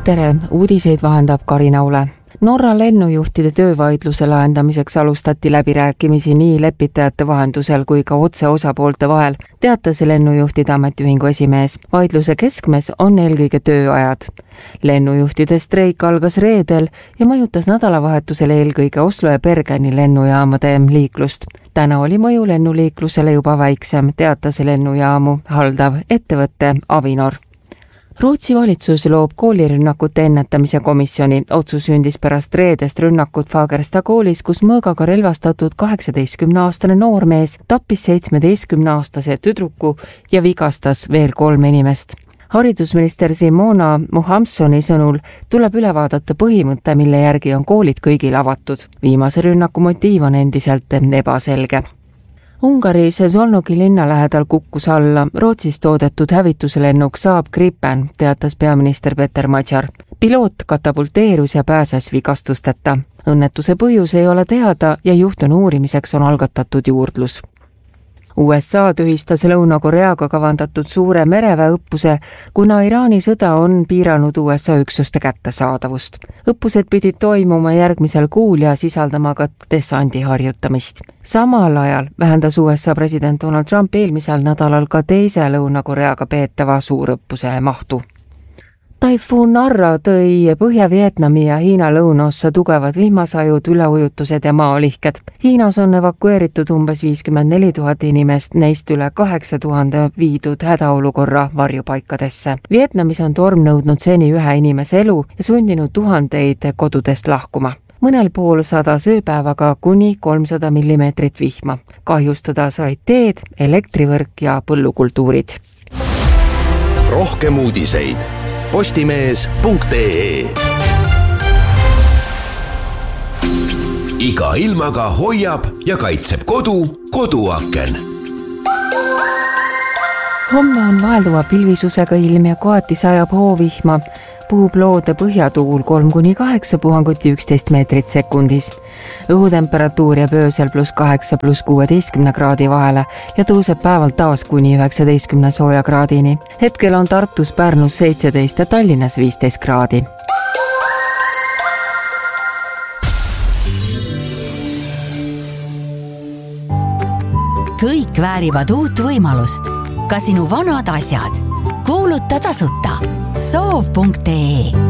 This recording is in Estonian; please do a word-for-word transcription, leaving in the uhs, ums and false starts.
tere, uudiseid vahendab Karina Ule. Norra lennujuhtide töövaidluse lahendamiseks alustati läbirääkimisi nii lepitajate vahendusel kui ka otse osapoolte vahel, teatas lennujuhtide ametiühingu esimees. Vaidluse keskmes on eelkõige tööajad. Lennujuhtide streik algas reedel ja mõjutas nädalavahetusel eelkõige Oslo ja Bergeni lennujaamade liiklust. Täna oli mõju lennuliiklusele juba väiksem, teatas lennujaamu haldav ettevõtte Avinor. Rootsi valitsus loob koolirünnakute ennetamise komisjoni. Otsus sündis pärast reedest rünnakut Fagersta koolis, kus mõõgaga relvastatud kaheksateistkümneaastane noormees tappis seitsmeteistkümneaastase tüdruku ja vigastas veel kolm inimest. Haridusminister Simona Mohamsoni sõnul tuleb üle vaadata põhimõte, mille järgi on koolid kõigil avatud. Viimase rünnaku motiiv on endiselt ebaselge. Ungari Szolnoki linna lähedal kukkus alla Rootsis toodetud hävituslennuk Saab Gripen, teatas peaminister Peter Magyar. Piloot katapulteerus ja pääses vigastusteta. Õnnetuse põhjus ei ole teada ja juhtunu uurimiseks on algatatud juurdlus. U S A tühistas Lõuna-Koreaga kavandatud suure mereväeõppuse, kuna Iraani sõda on piiranud U S A üksuste kättesaadavust. Õppused pidid toimuma järgmisel kuul ja sisaldama ka dessandi harjutamist. Samal ajal vähendas U S A president Donald Trump eelmisel nädalal ka teise Lõuna-Koreaga peetava suurõppuse mahtu. Taifuun Narra tõi Põhja-Vietnami ja Hiina lõunaossa tugevad vihmasajud, üleujutused ja maalihked. Hiinas on evakueeritud umbes viiskümmend neli tuhat inimest, neist üle kaheksa tuhande viidud hädaolukorra varjupaikadesse. Vietnamis on torm nõudnud seni ühe inimese elu ja sundinud tuhandeid kodudest lahkuma. Mõnel pool sadas ööpäevaga kuni kolmsada millimeetrit vihma. Kahjustada said teed, elektrivõrk ja põllukultuurid. Rohkem uudiseid postimees punkt ee. Iga ilmaga hoiab ja kaitseb kodu koduaken. Homme on vaelduva pilvisusega ilm ja kohati sajab hoovihma. Puhub loode põhjatuul kolm kuni kaheksa puhanguti üksteist meetrit sekundis. Õhutemperatuur jääb öösel pluss kaheksa pluss kuueteistkümne kraadi vahele ja tõuseb päeval taas kuni üheksateistkümne sooja kraadini. Hetkel on Tartus, Pärnus seitseteist ja Tallinnas viisteist kraadi. Kõik väärivad uut võimalust. Ka sinu vanad asjad. Kuuluta tasuta. soov punkt ee